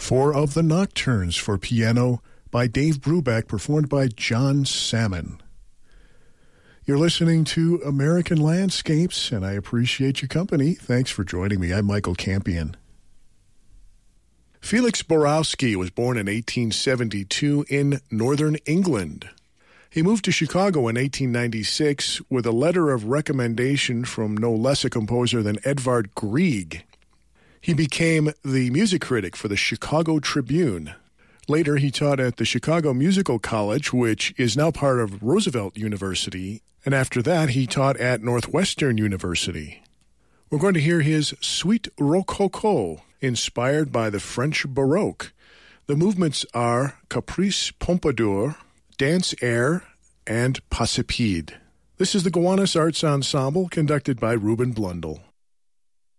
Four of the Nocturnes for piano by Dave Brubeck, performed by John Salmon. You're listening to American Landscapes, and I appreciate your company. Thanks for joining me. I'm Michael Campion. Felix Borowski was born in 1872 in northern England. He moved to Chicago in 1896 with a letter of recommendation from no less a composer than Edvard Grieg. He became the music critic for the Chicago Tribune. Later, he taught at the Chicago Musical College, which is now part of Roosevelt University, and after that, he taught at Northwestern University. We're going to hear his Suite Rococo, inspired by the French Baroque. The movements are Caprice Pompadour, Dance Air, and Passipede. This is the Gowanus Arts Ensemble, conducted by Reuben Blundell.